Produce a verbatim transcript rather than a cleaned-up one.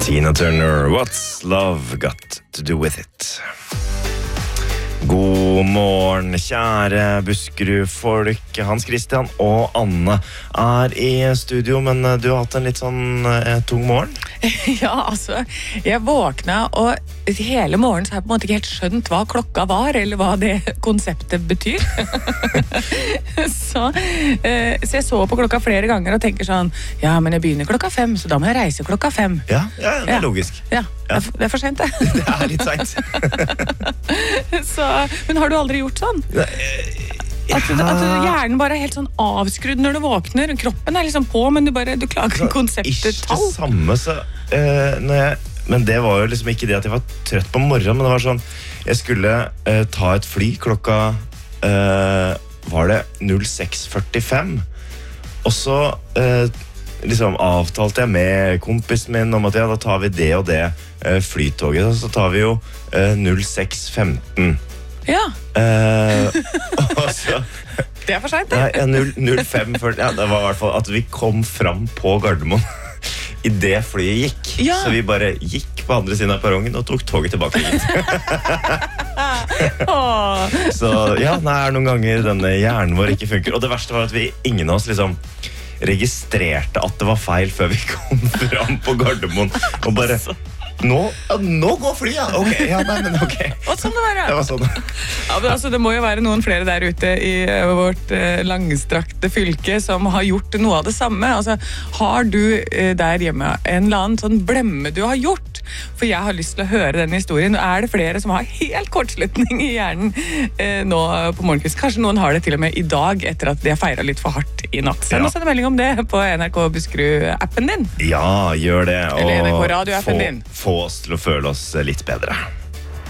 Tina Turner, What's Love Got to Do With It? God morgen, kjære Buskerud-folk. Hans Christian og Anne er i studio, men du har hatt en litt sånn eh, tung morgen. Ja, altså, jeg våkna, og hele morgen så har jeg på en måte ikke helt skjønt hva klokka var, eller hva det konseptet betyr. så, eh, så jeg så på klokka flere ganger og tenker sånn, ja, men jeg begynner klokka fem, så da må jeg reise klokka fem. Ja, ja det er Ja. logisk. Ja, det er, det er for sent det. Det er litt sent. så, men har du aldri gjort sånn? At, at hjernen bare er helt sånn avskrudd når du våkner. Kroppen er liksom på, men du bare, du klarer ikke konseptet tall. Ikke det samme, så, eh, når jeg, men det var jo liksom ikke det at jeg var trøtt på morgenen, men det var sånn, jeg skulle eh, ta et fly klokka, eh, var det seks førtifem, og så eh, liksom avtalte jeg med kompisen min om at ja, da tar vi det og det eh, flytoget, og så tar vi jo eh, seks femten. Ja. Eh, og så Det er for sent, det. Nei, ja, null fem førti. Ja, det var i hvert fall at vi kom fram på Gardermoen i det flyet gikk. Ja. Så vi bare gikk på andre siden av perrongen og tok toget tilbake hit. Så ja, det er noen ganger denne hjernen vår ikke funker. Og det verste var at vi, ingen av oss liksom registrerte at det var feil før vi kom fram på Gardermoen. Og bare, nå, nå går flyet! Ok, ja, nei, men ok. Og sånn det var, Det var sånn. Ja, men altså, det må jo være noen flere der ute i eh, vårt eh, langstrakte fylke som har gjort noe av det samme. Altså, har du eh, der hjemme en eller annen sånn blemme du har gjort? For jeg har lyst til å høre den historien. Er det flere som har helt kortslutning i hjernen eh, nå på morgenkvist? Kanskje noen har det til og med i dag etter at de har feiret litt for hardt i natt. Send Ja. oss en melding om det på N R K Buskerud-appen din. Ja, gjør det. Eller N R K Og Radio-appen få, din. få oss til å føle oss litt bedre.